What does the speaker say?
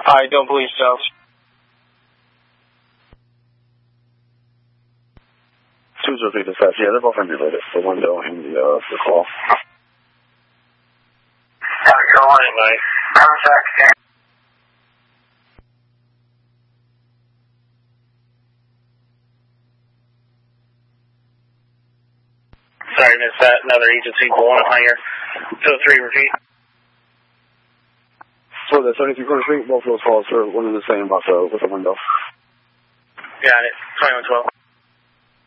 How you doing, police Joe? 203 dispatch. Yeah, they're both unrelated. The window and the call. Go on, mate. Contact. Sorry, missed that. Another agency blowing up my ear. 203, repeat. So the 73 Corner Street, both of those calls are one and the same about with the window. Got it. 2112.